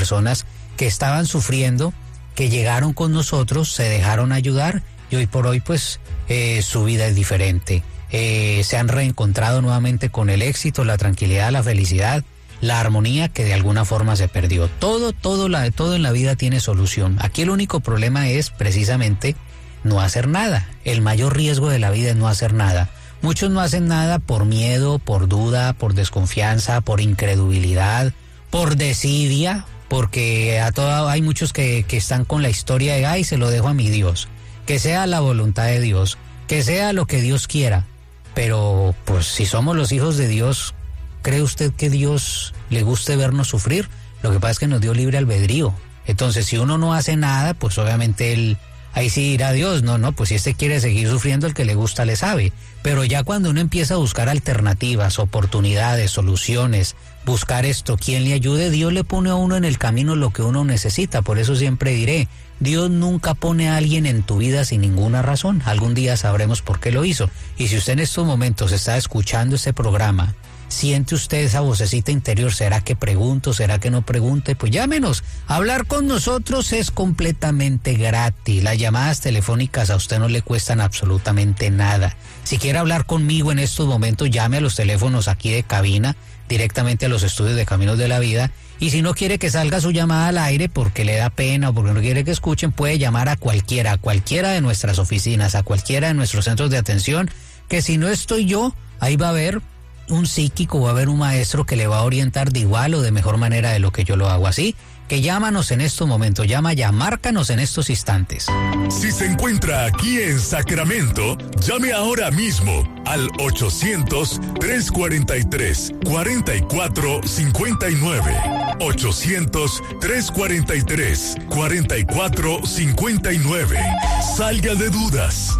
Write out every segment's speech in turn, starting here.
personas que estaban sufriendo, que llegaron con nosotros, se dejaron ayudar y hoy por hoy pues su vida es diferente. Se han reencontrado nuevamente con el éxito, la tranquilidad, la felicidad, la armonía que de alguna forma se perdió. Todo en la vida tiene solución. Aquí el único problema es precisamente no hacer nada. El mayor riesgo de la vida es no hacer nada. Muchos no hacen nada por miedo, por duda, por desconfianza, por incredulidad, por desidia, porque hay muchos que están con la historia de ay, se lo dejo a mi Dios, que sea la voluntad de Dios, que sea lo que Dios quiera. Pero pues si somos los hijos de Dios, ¿cree usted que Dios le guste vernos sufrir? Lo que pasa es que nos dio libre albedrío. Entonces si uno no hace nada, pues obviamente él ahí sí dirá Dios, no, pues si este quiere seguir sufriendo, el que le gusta le sabe. Pero ya cuando uno empieza a buscar alternativas, oportunidades, soluciones, buscar esto, quien le ayude, Dios le pone a uno en el camino lo que uno necesita. Por eso siempre diré, Dios nunca pone a alguien en tu vida sin ninguna razón. Algún día sabremos por qué lo hizo. Y si usted en estos momentos está escuchando este programa, siente usted esa vocecita interior, ¿será que pregunto? ¿Será que no pregunte? Pues llámenos. Hablar con nosotros es completamente gratis. Las llamadas telefónicas a usted no le cuestan absolutamente nada. Si quiere hablar conmigo en estos momentos, llame a los teléfonos aquí de cabina, directamente a los estudios de Caminos de la Vida. Y si no quiere que salga su llamada al aire porque le da pena o porque no quiere que escuchen, puede llamar a cualquiera de nuestras oficinas, a cualquiera de nuestros centros de atención, que si no estoy yo, ahí va a haber un psíquico, va a haber un maestro que le va a orientar de igual o de mejor manera de lo que yo lo hago. Así que llámanos en estos momentos, márcanos en estos instantes. Si se encuentra aquí en Sacramento, llame ahora mismo al 800-343-4459. 800-343-4459. Salga de dudas.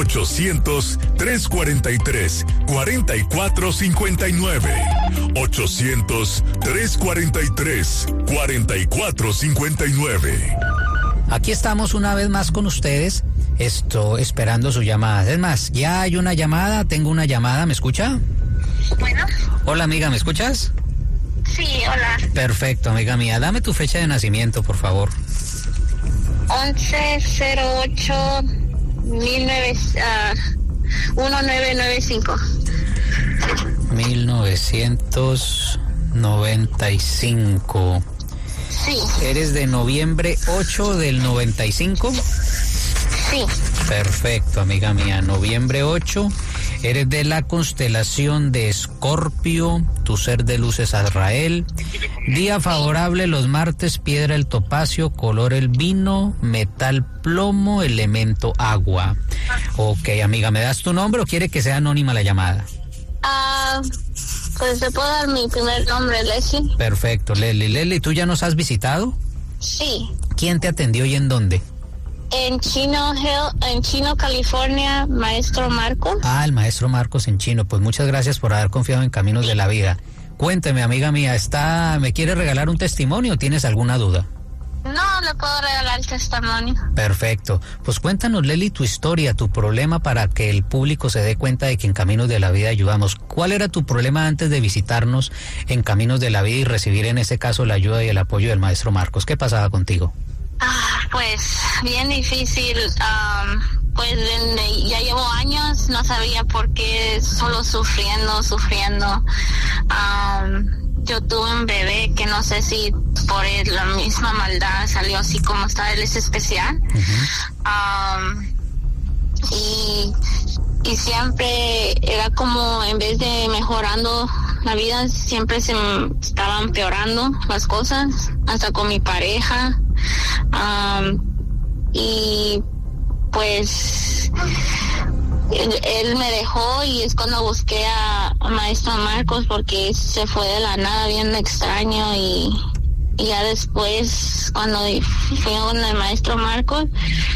800-343-4459. 800-343-4459. Aquí estamos una vez más con ustedes, esperando su llamada. Es más, ya hay una llamada, tengo una llamada, ¿me escucha? Bueno. Hola amiga, ¿me escuchas? Sí, hola. Perfecto, amiga mía, dame tu fecha de nacimiento, por favor. 1995. 1995. Sí. ¿Eres de noviembre 8 del 95? Sí. Perfecto, amiga mía. Noviembre 8. Eres de la constelación de Escorpio. Tu ser de luz es Azrael. Día favorable los martes, piedra el topacio, color el vino, metal plomo, elemento agua. Ok, amiga, ¿me das tu nombre o quiere que sea anónima la llamada? Pues te puedo dar mi primer nombre, Leslie. Perfecto, Leslie. Leslie, ¿tú ya nos has visitado? Sí. ¿Quién te atendió y en dónde? En Chino, California, maestro Marcos. El maestro Marcos en Chino. Pues muchas gracias por haber confiado en Caminos de la Vida. Cuénteme, amiga mía, ¿me quiere regalar un testimonio o tienes alguna duda? No, le puedo regalar el testimonio. Perfecto. Pues cuéntanos, Leli, tu historia, tu problema para que el público se dé cuenta de que en Caminos de la Vida ayudamos. ¿Cuál era tu problema antes de visitarnos en Caminos de la Vida y recibir en ese caso la ayuda y el apoyo del maestro Marcos? ¿Qué pasaba contigo? Pues bien difícil. Pues ya llevo años, no sabía por qué, solo sufriendo. Yo tuve un bebé que no sé si por la misma maldad salió así como está, él es especial. Y siempre era como, en vez de mejorando la vida, siempre se estaban empeorando las cosas, hasta con mi pareja. Y pues él me dejó y es cuando busqué a maestro Marcos porque se fue de la nada bien extraño y ya después cuando fui con el maestro Marcos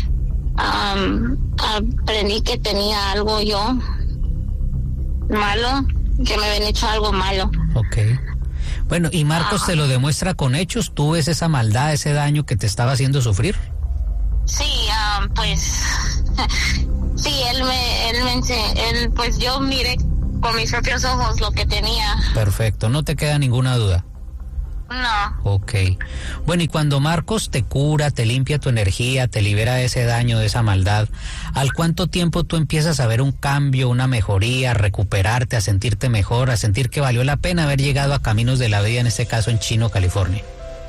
aprendí que tenía algo yo malo, que me habían hecho algo malo. Okay. Bueno, ¿y Marcos te lo demuestra con hechos? ¿Tú ves esa maldad, ese daño que te estaba haciendo sufrir? Sí, pues sí, él pues yo miré con mis propios ojos lo que tenía. Perfecto, no te queda ninguna duda. No. Ok. Bueno, y cuando Marcos te cura, te limpia tu energía, te libera de ese daño, de esa maldad, ¿al cuánto tiempo tú empiezas a ver un cambio, una mejoría, a recuperarte, a sentirte mejor, a sentir que valió la pena haber llegado a Caminos de la Vida, en este caso en Chino, California?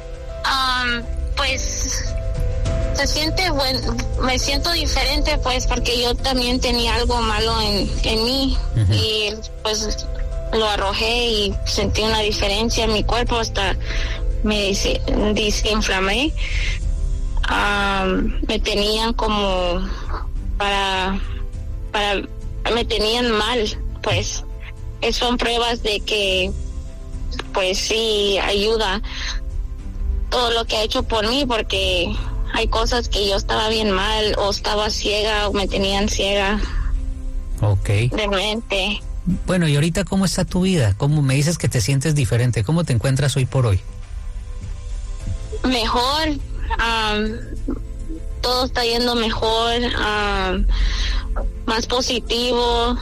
Pues se siente me siento diferente, pues, porque yo también tenía algo malo en mí. Uh-huh. Y pues lo arrojé y sentí una diferencia en mi cuerpo, hasta me desinflamé. Me tenían como me tenían mal, pues. Son pruebas de que, pues sí, ayuda todo lo que ha hecho por mí, porque hay cosas que yo estaba bien mal, o estaba ciega, o me tenían ciega. Ok. De mente. Bueno, y ahorita, ¿cómo está tu vida? ¿Cómo me dices que te sientes diferente? ¿Cómo te encuentras hoy por hoy? Mejor, todo está yendo mejor, más positivo,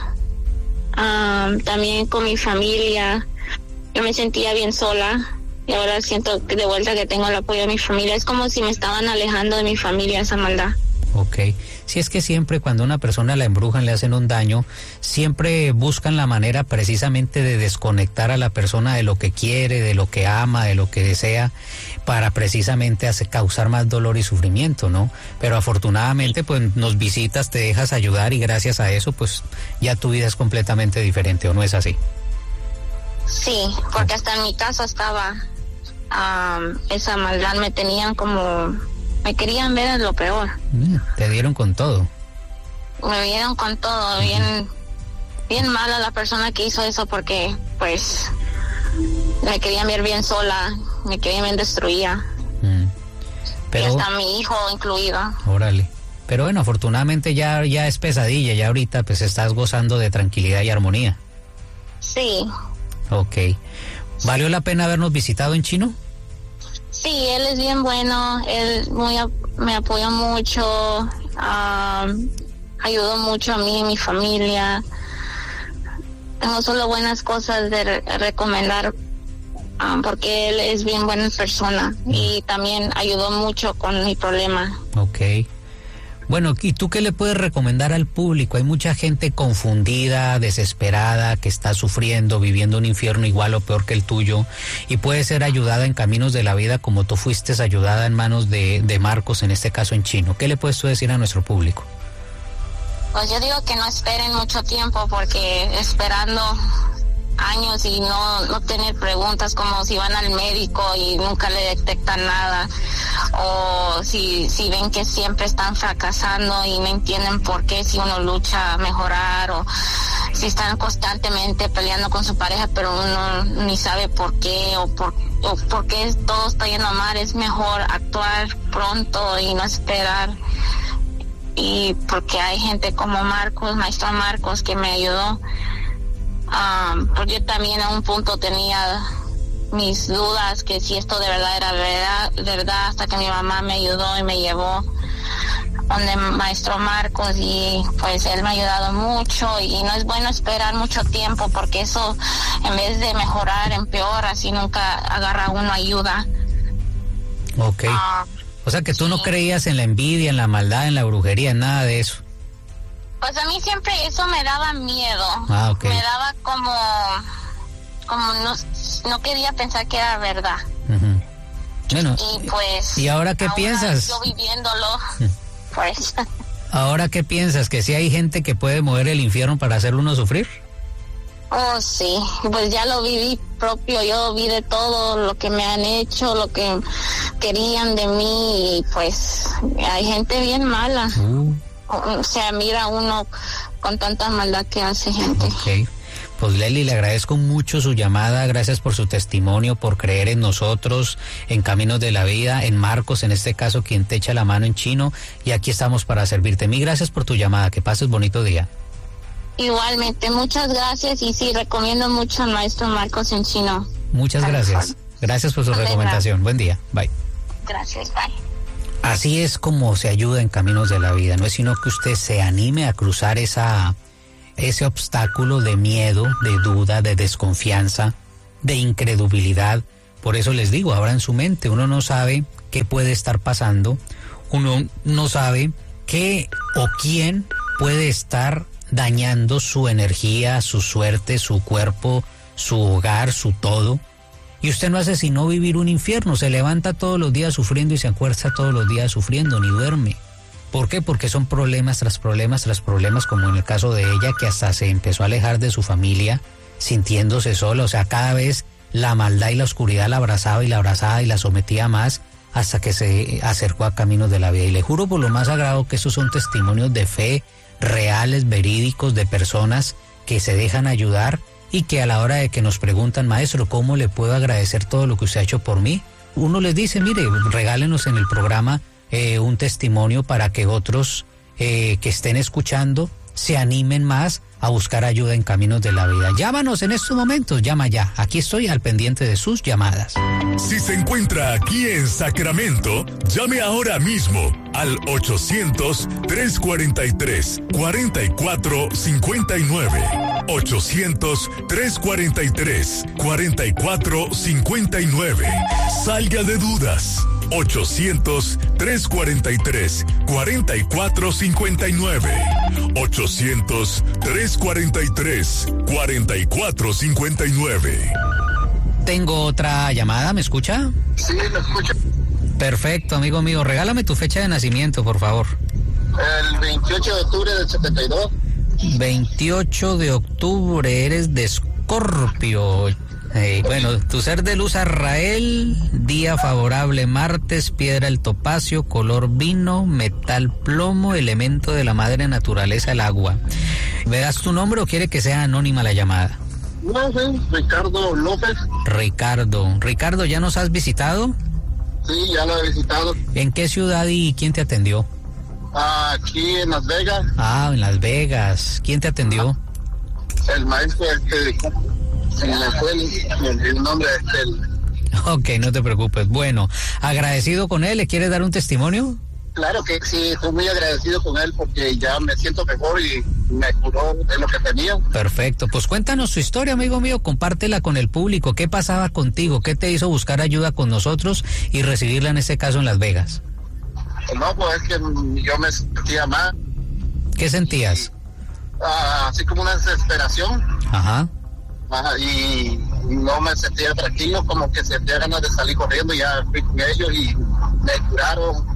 también con mi familia. Yo me sentía bien sola y ahora siento que de vuelta que tengo el apoyo de mi familia. Es como si me estaban alejando de mi familia, esa maldad. Ok. Si es que siempre cuando a una persona la embrujan, le hacen un daño, siempre buscan la manera precisamente de desconectar a la persona de lo que quiere, de lo que ama, de lo que desea, para precisamente causar más dolor y sufrimiento, ¿no? Pero afortunadamente pues nos visitas, te dejas ayudar y gracias a eso pues ya tu vida es completamente diferente, ¿o no es así? Sí, porque hasta en mi casa estaba esa maldad, me tenían como... Me querían ver en lo peor. Te dieron con todo. Me dieron con todo, bien mala la persona que hizo eso, porque pues me querían ver bien sola, me querían ver destruida. Pero, y hasta mi hijo incluido. Órale. Pero bueno, afortunadamente ya es pesadilla, ya ahorita pues estás gozando de tranquilidad y armonía. Sí. Ok. ¿Valió la pena habernos visitado en Chino? Sí, él es bien bueno, él me apoyó mucho, ayudó mucho a mí y mi familia. Tengo solo buenas cosas de recomendar, porque él es bien buena persona y también ayudó mucho con mi problema. Ok. Bueno, ¿y tú qué le puedes recomendar al público? Hay mucha gente confundida, desesperada, que está sufriendo, viviendo un infierno igual o peor que el tuyo, y puede ser ayudada en Caminos de la Vida como tú fuiste ayudada en manos de Marcos, en este caso en Chino. ¿Qué le puedes tú decir a nuestro público? Pues yo digo que no esperen mucho tiempo, porque esperando años y no tener preguntas, como si van al médico y nunca le detectan nada, o si ven que siempre están fracasando y no entienden por qué, si uno lucha a mejorar, o si están constantemente peleando con su pareja pero uno ni sabe por qué, o por qué todo está yendo mal. Es mejor actuar pronto y no esperar. Y porque hay gente como Marcos, Maestro Marcos, que me ayudó. Porque yo también a un punto tenía mis dudas que si esto de verdad era verdad, hasta que mi mamá me ayudó y me llevó donde Maestro Marcos, y pues él me ha ayudado mucho. Y no es bueno esperar mucho tiempo, porque eso en vez de mejorar empeora, si nunca agarra uno ayuda. Ok. O sea que tú no creías en la envidia, en la maldad, en la brujería, en nada de eso. Pues a mí siempre eso me daba miedo. Okay. Me daba como no quería pensar que era verdad. Uh-huh. Bueno, y pues... ¿Y ahora qué piensas? Yo viviéndolo, pues... ¿Ahora qué piensas? ¿Que sí hay gente que puede mover el infierno para hacer uno sufrir? Oh, sí, pues ya lo viví propio, yo vi de todo lo que me han hecho, lo que querían de mí, y pues hay gente bien mala. O sea, mira uno con tanta maldad que hace gente. Ok. Pues Lely, le agradezco mucho su llamada, gracias por su testimonio, por creer en nosotros, en Caminos de la Vida, en Marcos, en este caso, quien te echa la mano en Chino, y aquí estamos para servirte. Mil gracias por tu llamada, que pases bonito día. Igualmente, muchas gracias, y sí, recomiendo mucho al Maestro Marcos en Chino. Muchas gracias. Gracias por su recomendación. Buen día. Bye. Gracias, bye. Así es como se ayuda en Caminos de la Vida, no es sino que usted se anime a cruzar ese obstáculo de miedo, de duda, de desconfianza, de incredulidad, Por eso les digo, abran su mente. Uno no sabe qué puede estar pasando. Uno no sabe qué o quién puede estar dañando su energía, su suerte, su cuerpo, su hogar, su todo. Y usted no hace sino vivir un infierno. Se levanta todos los días sufriendo y se acuesta todos los días sufriendo, ni duerme. ¿Por qué? Porque son problemas tras problemas tras problemas, como en el caso de ella, que hasta se empezó a alejar de su familia, sintiéndose sola. O sea, cada vez la maldad y la oscuridad la abrazaba y la sometía más, hasta que se acercó a caminos de la vida. Y le juro por lo más sagrado que estos son testimonios de fe, reales, verídicos, de personas que se dejan ayudar y que a la hora de que nos preguntan, maestro, ¿cómo le puedo agradecer todo lo que usted ha hecho por mí? Uno les dice, mire, regálenos en el programa un testimonio para que otros que estén escuchando se animen más a buscar ayuda en caminos de la vida. Llámanos en estos momentos, llama ya. Aquí estoy al pendiente de sus llamadas. Si se encuentra aquí en Sacramento, llame ahora mismo al 800-343-4459. 800-343-4459. Salga de dudas. 800-343-4459. 800-343-4459. Tengo otra llamada, ¿me escucha? Sí, lo escucho. Perfecto, amigo mío. Regálame tu fecha de nacimiento, por favor. El 28 de octubre del 72. 28 de octubre, eres de Escorpio. Bueno, tu ser de luz Arrael, día favorable martes, piedra el topacio, color vino, metal plomo, elemento de la madre naturaleza el agua. ¿Me das tu nombre o quiere que sea anónima la llamada? No sé, Ricardo López. Ricardo, ¿ya nos has visitado? Sí, ya lo he visitado. ¿En qué ciudad y quién te atendió? Aquí en Las Vegas. Ah, en Las Vegas. ¿Quién te atendió? El maestro se me fue el nombre Ok, no te preocupes. Bueno, agradecido con él. ¿Le quieres dar un testimonio? Claro que sí, estoy muy agradecido con él porque ya me siento mejor y me curó de lo que tenía. Perfecto, pues cuéntanos su historia, amigo mío, compártela con el público. ¿Qué pasaba contigo? ¿Qué te hizo buscar ayuda con nosotros y recibirla en este caso en Las Vegas? No, pues es que yo me sentía mal. ¿Qué sentías? Así como una desesperación. Ajá. Y no me sentía tranquilo, como que sentía ganas de salir corriendo. Ya fui con ellos y me curaron.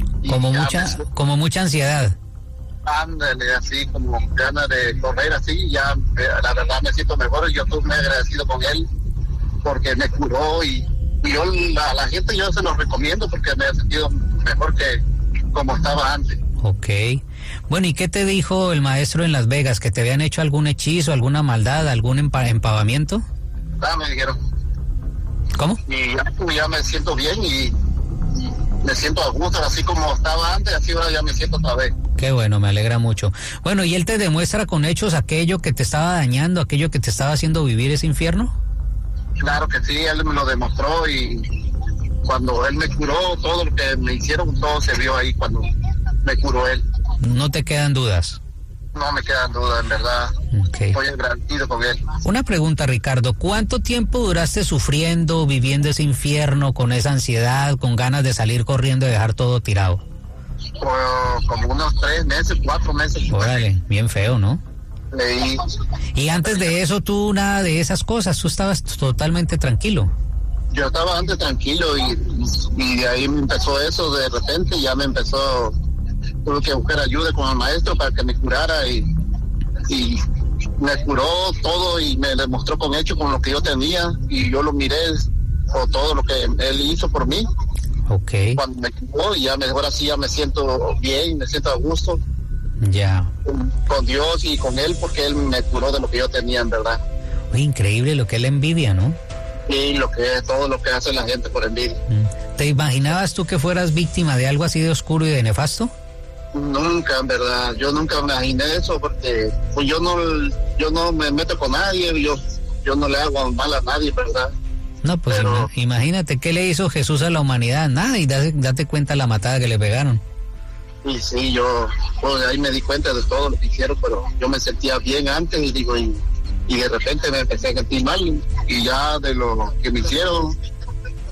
Como mucha ansiedad. Ándale, así como ganas de correr así, ya la verdad me siento mejor y yo estoy muy agradecido con él porque me curó y yo a la gente yo se los recomiendo porque me he sentido mejor que como estaba antes. Ok. Bueno, ¿y qué te dijo el maestro en Las Vegas? ¿Que te habían hecho algún hechizo, alguna maldad, algún empavamiento? Me dijeron. ¿Cómo? Y ya me siento bien y me siento a gusto, así como estaba antes, así ahora ya me siento otra vez. Qué bueno, me alegra mucho. Bueno, ¿y él te demuestra con hechos aquello que te estaba dañando, aquello que te estaba haciendo vivir ese infierno? Claro que sí, él me lo demostró y cuando él me curó, todo lo que me hicieron, todo se vio ahí cuando me curó él. ¿No te quedan dudas? No me quedan dudas, en verdad. Okay. Estoy agradecido con él. Una pregunta, Ricardo. ¿Cuánto tiempo duraste sufriendo, viviendo ese infierno, con esa ansiedad, con ganas de salir corriendo y dejar todo tirado? Como unos 3 meses, 4 meses. Órale, bien feo, ¿no? Sí. Y antes de eso, tú nada de esas cosas, tú estabas totalmente tranquilo. Yo estaba antes tranquilo y de ahí me empezó eso, de repente ya me empezó, tuve que buscar ayuda con el maestro para que me curara y me curó todo y me demostró con hecho con lo que yo tenía y yo lo miré por todo lo que él hizo por mí. Okay. Cuando me curó y ya ahora sí ya me siento bien, me siento a gusto. Ya. Con Dios y con él porque él me curó de lo que yo tenía en verdad. Uy, increíble lo que él envidia, ¿no? Y todo lo que hace la gente por envidia. ¿Te imaginabas tú que fueras víctima de algo así de oscuro y de nefasto? Nunca, en verdad, yo nunca me imaginé eso porque pues yo no me meto con nadie, yo no le hago mal a nadie, ¿verdad? No, pues pero imagínate qué le hizo Jesús a la humanidad, nada, y date cuenta la matada que le pegaron. Y sí, yo pues, ahí me di cuenta de todo lo que hicieron, pero yo me sentía bien antes y de repente me empecé a sentir mal y ya de lo que me hicieron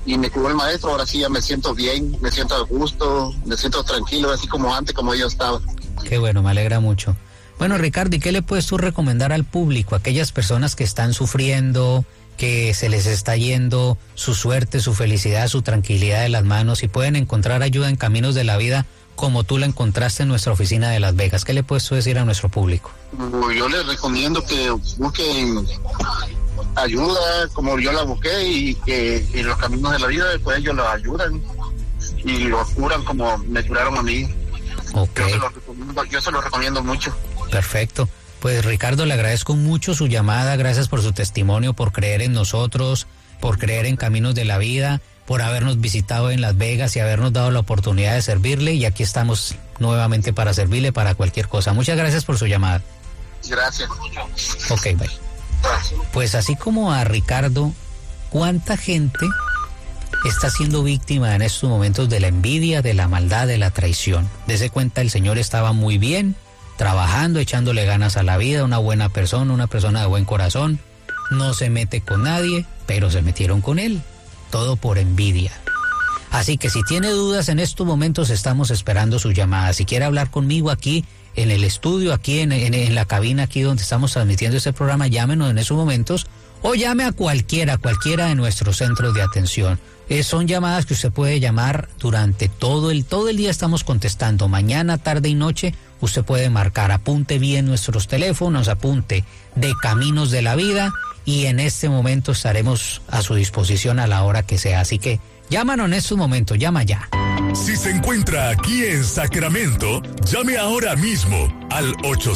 y me curó el maestro. Ahora sí ya me siento bien, me siento a gusto, me siento tranquilo, así como antes, como yo estaba. Qué bueno, me alegra mucho. Bueno, Ricardo, ¿y qué le puedes tú recomendar al público, a aquellas personas que están sufriendo, que se les está yendo su suerte, su felicidad, su tranquilidad de las manos y pueden encontrar ayuda en Caminos de la Vida como tú la encontraste en nuestra oficina de Las Vegas? ¿Qué le puedes tú decir a nuestro público? Yo les recomiendo que busquen ayuda como yo la busqué y que en los Caminos de la Vida después ellos los ayudan y los curan como me curaron a mí. Okay. Yo se los recomiendo mucho. Perfecto. Pues Ricardo, le agradezco mucho su llamada, gracias por su testimonio, por creer en nosotros, por creer en Caminos de la Vida, por habernos visitado en Las Vegas y habernos dado la oportunidad de servirle, y aquí estamos nuevamente para servirle para cualquier cosa. Muchas gracias por su llamada. Gracias. Ok, bye. Pues así como a Ricardo, ¿cuánta gente está siendo víctima en estos momentos de la envidia, de la maldad, de la traición? Dese cuenta, el señor estaba muy bien, trabajando, echándole ganas a la vida, una buena persona, una persona de buen corazón, no se mete con nadie, pero se metieron con él, todo por envidia. Así que si tiene dudas, en estos momentos estamos esperando su llamada. Si quiere hablar conmigo aquí en el estudio, aquí en la cabina, aquí donde estamos transmitiendo este programa, llámenos en esos momentos o llame a cualquiera de nuestros centros de atención. Son llamadas que usted puede llamar durante todo el día, estamos contestando, mañana, tarde y noche. Usted puede marcar, apunte bien nuestros teléfonos, apunte de Caminos de la Vida, y en este momento estaremos a su disposición a la hora que sea. Así que llámanos en estos momentos, llama ya. Si se encuentra aquí en Sacramento, llame ahora mismo al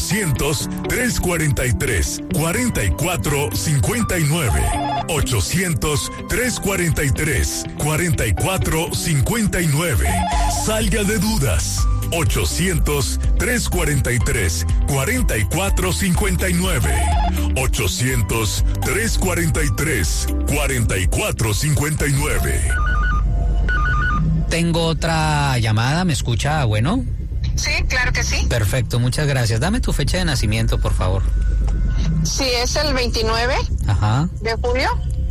800-343-4459. 800-343-4459. Salga de dudas. 800-343-4459. 800-343-4459. Tengo otra llamada, ¿me escucha? Bueno. Sí, claro que sí. Perfecto, muchas gracias. Dame tu fecha de nacimiento, por favor. Sí, es el 29 de julio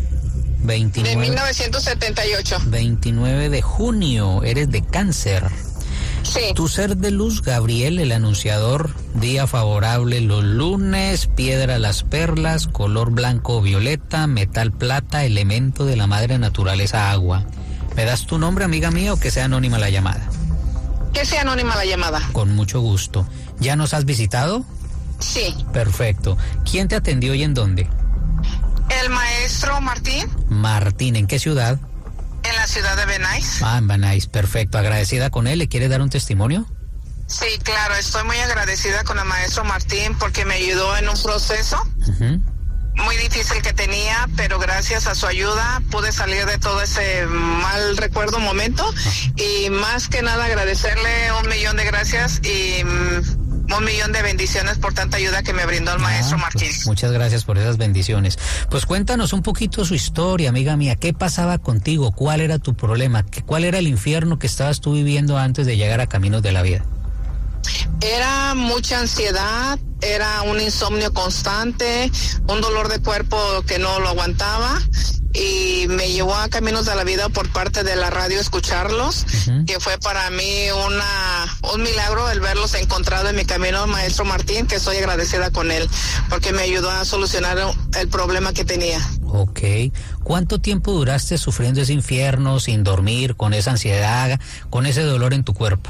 29 de 1978. 29 de junio, eres de Cáncer. Sí. Tu ser de luz, Gabriel, el anunciador, día favorable los lunes, piedra las perlas, color blanco o violeta, metal plata, elemento de la madre naturaleza agua. ¿Me das tu nombre, amiga mía, o que sea anónima la llamada? Que sea anónima la llamada. Con mucho gusto. ¿Ya nos has visitado? Sí. Perfecto. ¿Quién te atendió y en dónde? El maestro Martín. Martín, ¿en qué ciudad? En la ciudad de Benais. Ah, en Benais, perfecto. ¿Agradecida con él? ¿Le quiere dar un testimonio? Sí, claro, estoy muy agradecida con el maestro Martín porque me ayudó en un proceso muy difícil que tenía, pero gracias a su ayuda pude salir de todo ese mal recuerdo momento y más que nada agradecerle 1,000,000 de gracias y 1,000,000 de bendiciones por tanta ayuda que me brindó el maestro Martín. Pues muchas gracias por esas bendiciones. Pues cuéntanos un poquito su historia, amiga mía. ¿Qué pasaba contigo? ¿Cuál era tu problema? ¿Cuál era el infierno que estabas tú viviendo antes de llegar a Caminos de la Vida? Era mucha ansiedad, era un insomnio constante, un dolor de cuerpo que no lo aguantaba y me llevó a Caminos de la Vida por parte de la radio escucharlos, que fue para mí un milagro el verlos encontrado en mi camino, maestro Martín, que estoy agradecida con él porque me ayudó a solucionar el problema que tenía. Ok. ¿Cuánto tiempo duraste sufriendo ese infierno, sin dormir, con esa ansiedad, con ese dolor en tu cuerpo?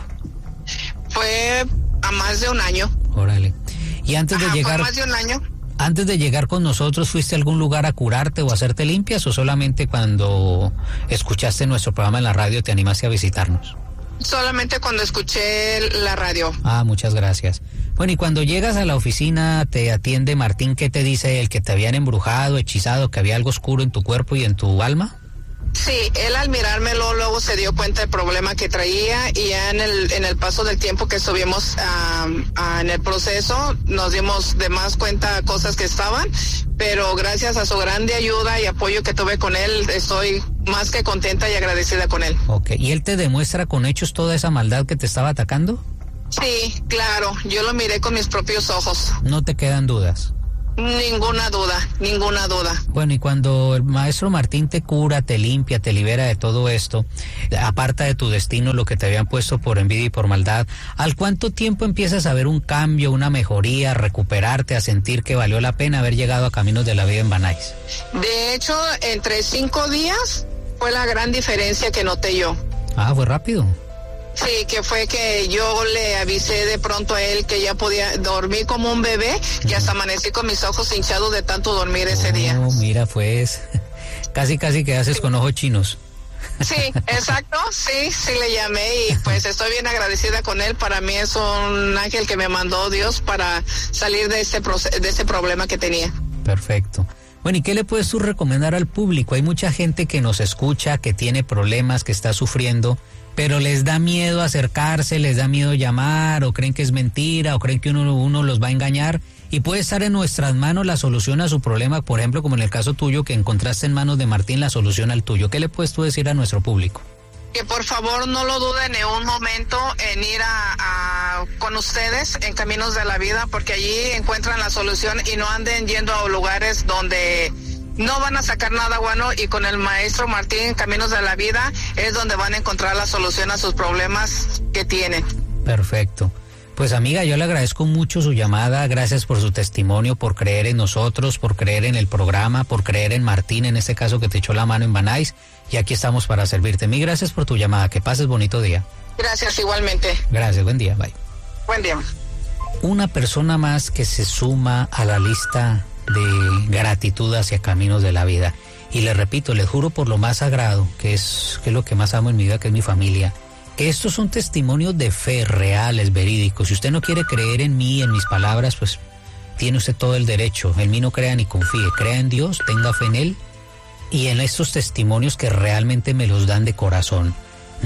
Fue a más de un año. Órale. Y antes de llegar... Fue más de un año. Antes de llegar con nosotros, ¿fuiste a algún lugar a curarte o a hacerte limpias o solamente cuando escuchaste nuestro programa en la radio te animaste a visitarnos? Solamente cuando escuché la radio. Ah, muchas gracias. Bueno, y cuando llegas a la oficina, te atiende Martín, ¿qué te dice él? ¿Que te habían embrujado, hechizado, que había algo oscuro en tu cuerpo y en tu alma? Sí, él al mirármelo luego se dio cuenta del problema que traía y ya en el paso del tiempo que estuvimos en el proceso nos dimos de más cuenta cosas que estaban, pero gracias a su grande ayuda y apoyo que tuve con él estoy más que contenta y agradecida con él. Ok, ¿y él te demuestra con hechos toda esa maldad que te estaba atacando? Sí, claro, yo lo miré con mis propios ojos. ¿No te quedan dudas? Ninguna duda. Bueno, y cuando el maestro Martín te cura, te limpia, te libera de todo esto, aparta de tu destino lo que te habían puesto por envidia y por maldad, ¿al cuánto tiempo empiezas a ver un cambio, una mejoría, a recuperarte, a sentir que valió la pena haber llegado a Caminos de la Vida en Banais? De hecho, entre 5 días fue la gran diferencia que noté yo. Ah, fue rápido. Sí, que fue que yo le avisé de pronto a él que ya podía dormir como un bebé, que hasta amanecí con mis ojos hinchados de tanto dormir ese día. Mira, pues, casi que haces con ojos chinos. Sí, exacto, sí le llamé y pues estoy bien agradecida con él. Para mí es un ángel que me mandó Dios para salir de ese problema que tenía. Perfecto. Bueno, ¿y qué le puedes tú recomendar al público? Hay mucha gente que nos escucha, que tiene problemas, que está sufriendo, pero les da miedo acercarse, les da miedo llamar, o creen que es mentira, o creen que uno los va a engañar, y puede estar en nuestras manos la solución a su problema, por ejemplo, como en el caso tuyo, que encontraste en manos de Martín la solución al tuyo. ¿Qué le puedes tú decir a nuestro público? Que por favor no lo duden ni un momento en ir con ustedes en Caminos de la Vida, porque allí encuentran la solución y no anden yendo a lugares donde no van a sacar nada bueno, y con el maestro Martín, Caminos de la Vida, es donde van a encontrar la solución a sus problemas que tienen. Perfecto. Pues amiga, yo le agradezco mucho su llamada, gracias por su testimonio, por creer en nosotros, por creer en el programa, por creer en Martín, en este caso que te echó la mano en Banais, y aquí estamos para servirte. Mil gracias por tu llamada, que pases bonito día. Gracias, igualmente. Gracias, buen día, bye. Buen día. Una persona más que se suma a la lista de gratitud hacia Caminos de la Vida. Y le repito, les juro por lo más sagrado, que es lo que más amo en mi vida, que es mi familia, que estos son testimonios de fe reales, verídicos. Si usted no quiere creer en mí, en mis palabras, pues tiene usted todo el derecho. En mí no crea ni confíe, crea en Dios, tenga fe en Él y en estos testimonios que realmente me los dan de corazón,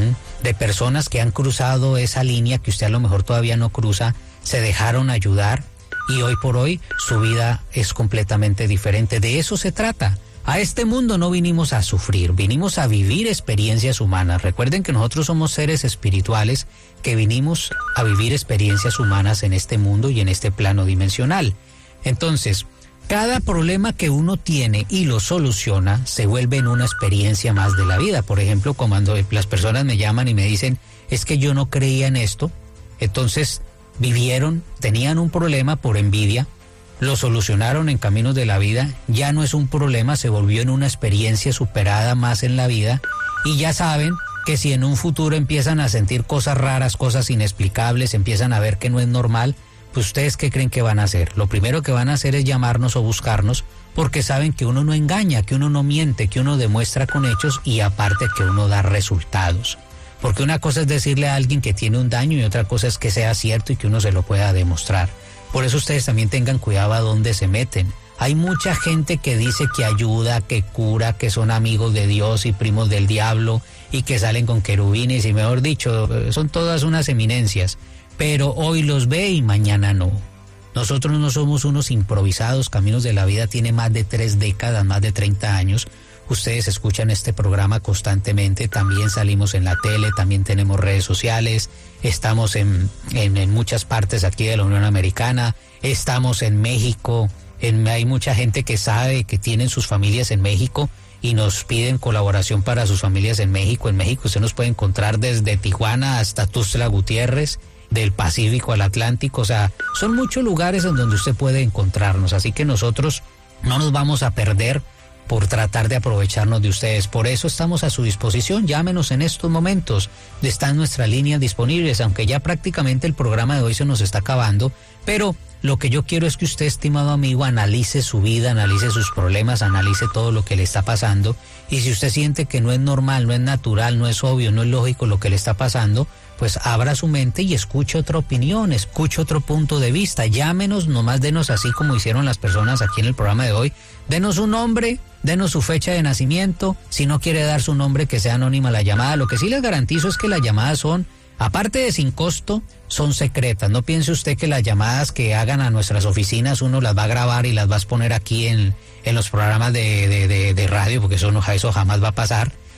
de personas que han cruzado esa línea que usted a lo mejor todavía no cruza, se dejaron ayudar y hoy por hoy su vida es completamente diferente. De eso se trata. A este mundo no vinimos a sufrir, vinimos a vivir experiencias humanas. Recuerden que nosotros somos seres espirituales que vinimos a vivir experiencias humanas en este mundo y en este plano dimensional. Entonces, cada problema que uno tiene y lo soluciona se vuelve en una experiencia más de la vida. Por ejemplo, cuando las personas me llaman y me dicen, es que yo no creía en esto, entonces vivieron, tenían un problema por envidia, lo solucionaron en Caminos de la Vida, ya no es un problema, se volvió en una experiencia superada más en la vida, y ya saben que si en un futuro empiezan a sentir cosas raras, cosas inexplicables, empiezan a ver que no es normal, pues ustedes ¿qué creen que van a hacer? Lo primero que van a hacer es llamarnos o buscarnos, porque saben que uno no engaña, que uno no miente, que uno demuestra con hechos y aparte que uno da resultados. Porque una cosa es decirle a alguien que tiene un daño y otra cosa es que sea cierto y que uno se lo pueda demostrar. Por eso ustedes también tengan cuidado a dónde se meten. Hay mucha gente que dice que ayuda, que cura, que son amigos de Dios y primos del diablo y que salen con querubines y mejor dicho, son todas unas eminencias. Pero hoy los ve y mañana no. Nosotros no somos unos improvisados. Caminos de la Vida tiene más de 3 décadas, más de 30 años. Ustedes escuchan este programa constantemente, también salimos en la tele, también tenemos redes sociales, estamos en muchas partes aquí de la Unión Americana, estamos en México, hay mucha gente que sabe que tienen sus familias en México y nos piden colaboración para sus familias en México. En México usted nos puede encontrar desde Tijuana hasta Tuxtla Gutiérrez, del Pacífico al Atlántico, o sea, son muchos lugares en donde usted puede encontrarnos, así que nosotros no nos vamos a perder por tratar de aprovecharnos de ustedes. Por eso estamos a su disposición. Llámenos en estos momentos. Están nuestras líneas disponibles, aunque ya prácticamente el programa de hoy se nos está acabando. Pero lo que yo quiero es que usted, estimado amigo, analice su vida, analice sus problemas, analice todo lo que le está pasando. Y si usted siente que no es normal, no es natural, no es obvio, no es lógico lo que le está pasando, pues abra su mente y escuche otra opinión, escuche otro punto de vista. Llámenos, nomás denos así como hicieron las personas aquí en el programa de hoy. Denos un nombre, denos su fecha de nacimiento. Si no quiere dar su nombre, que sea anónima la llamada. Lo que sí les garantizo es que las llamadas son, aparte de sin costo, son secretas. No piense usted que las llamadas que hagan a nuestras oficinas uno las va a grabar y las va a poner aquí en los programas de radio, porque eso jamás va a pasar.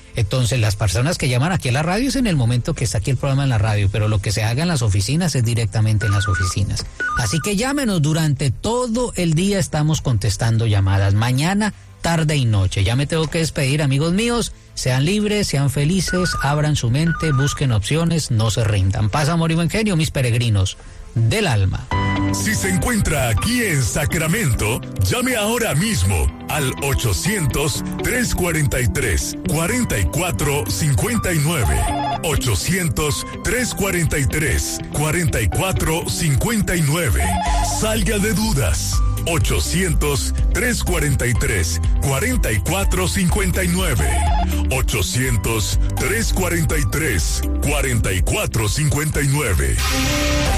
Entonces, las personas que llaman aquí a la radio es en el momento que está aquí el programa en la radio, pero lo que se haga en las oficinas es directamente en las oficinas. Así que llámenos, durante todo el día estamos contestando llamadas, mañana, tarde y noche. Ya me tengo que despedir, amigos míos. Sean libres, sean felices, abran su mente, busquen opciones, no se rindan. Paz, amor y buen genio, mis peregrinos del alma. Si se encuentra aquí en Sacramento, llame ahora mismo al 800-343-4459. 800-343-4459. Salga de dudas. 800-343-4459. 800-343-4459.